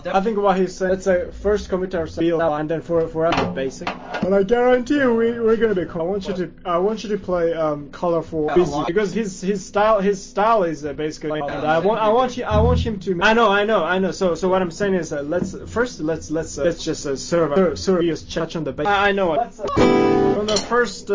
I think what he said, let's say first commit ourselves and then for us basic. But I guarantee you we're gonna be cool. I want you to play colorful busy because his style is basically. And I want him to. I know. So what I'm saying is let's just serve touch on the base. I know. From the first